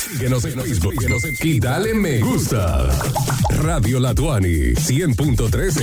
Síguenos en Facebook y dale me gusta. Radio Latuani 100.3